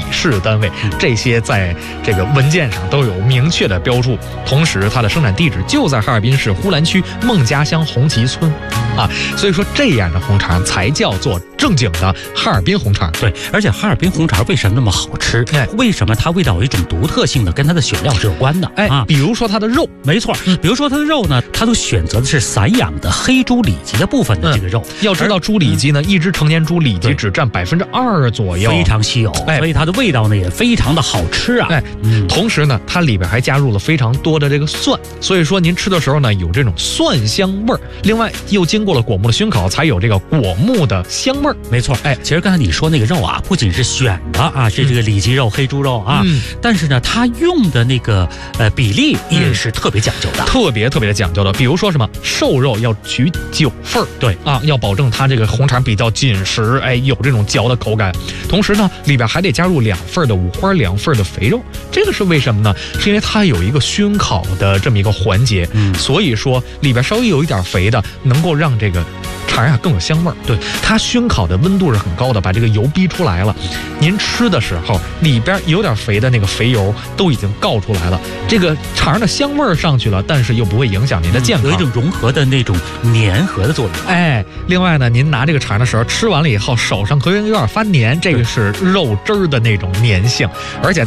笔试单位，这些在这个文件上都有明确的标注。同时，它的生产地址就在哈尔滨市呼兰区孟家乡红旗村啊，所以说这样的红肠才叫做正经的哈尔滨红肠。 对，而且哈尔滨红肠为什么那么好吃？为什么它味道有一种独特性的，跟它的选料是有关的。 比如说它的肉， 没错，比如说它的肉呢，它都选择的是散养的黑猪里脊的部分的这个肉。 要知道猪里脊呢，一只成年猪里脊只占2%左右， 非常稀有，所以它的味道呢也非常的好吃啊。 同时呢，它里边还加入了非常多的这个蒜，所以说您吃的时候呢，有这种蒜香味儿。另外又经过了果木的熏烤，才有这个果木的香味儿。 没错，其实刚才你说那个肉啊，不仅是选的啊，是这个里脊肉、黑猪肉啊，但是呢，它用的那个比例也是特别讲究的， 特别的讲究的。比如说什么瘦肉要取9份， 对啊， 要保证它这个红肠比较紧实，有这种嚼的口感。同时呢，里边还得加入2份的五花，2份的肥肉。这个是为什么呢？是因为它有一个熏烤的这么一个环节，所以说里边稍微有一点肥的，能够让这个肠啊更有香味儿。对，它熏烤的温度是很高的，把这个油逼出来了。您吃的时候，里边有点肥的那个肥油都已经告出来了，这个肠的香味儿上去了，但是又不会影响您的健康， 有一种融合的那种粘合的作用。 另外呢，您拿这个肠的时候，吃完了以后手上可能有点发黏，这个是肉汁儿的那种粘性，而且